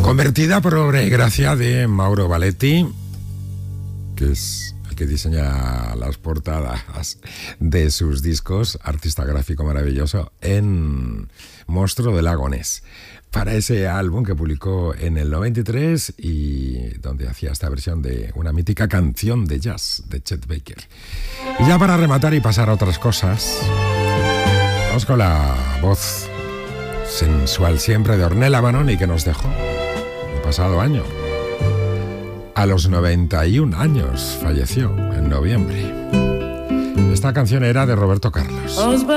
Convertida por obra y gracia de Mauro Valetti, que es el que diseña las portadas de sus discos, artista gráfico maravilloso, en Monstruo del Lago Ness, para ese álbum que publicó en el 93 y donde hacía esta versión de una mítica canción de jazz de Chet Baker. Y ya para rematar y pasar a otras cosas, vamos con la voz sensual siempre de Ornella Vanoni, que nos dejó el pasado año. A los 91 años falleció en noviembre. Esta canción era de Roberto Carlos.